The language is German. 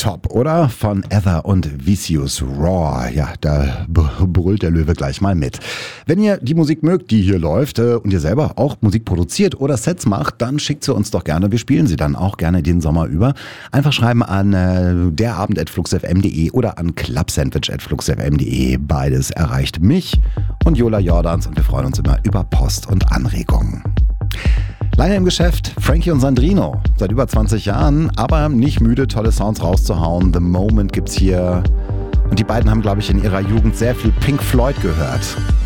Top, oder? Von Ether und Vicious Raw. Ja, da brüllt der Löwe gleich mal mit. Wenn ihr die Musik mögt, die hier läuft und ihr selber auch Musik produziert oder Sets macht, dann schickt sie uns doch gerne. Wir spielen sie dann auch gerne den Sommer über. Einfach schreiben an derabend@fluxfm.de oder an clubsandwich@fluxfm.de. Beides erreicht mich und Jola Jordans und wir freuen uns immer über Post und Anregungen. Lange im Geschäft, Frankie und Sandrino. Seit über 20 Jahren, aber nicht müde, tolle Sounds rauszuhauen. The Moment gibt's hier. Und die beiden haben, glaube ich, in ihrer Jugend sehr viel Pink Floyd gehört.